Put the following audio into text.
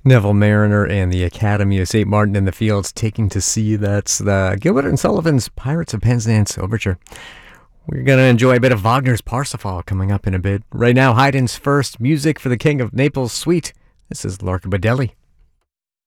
Neville Mariner and the Academy of St. Martin in the Fields Taking to Sea. That's the Gilbert and Sullivan's Pirates of Penzance Overture. We're going to enjoy a bit of Wagner's Parsifal coming up in a bit. Right now, Haydn's first Music for the King of Naples suite. This is Larka Badelli.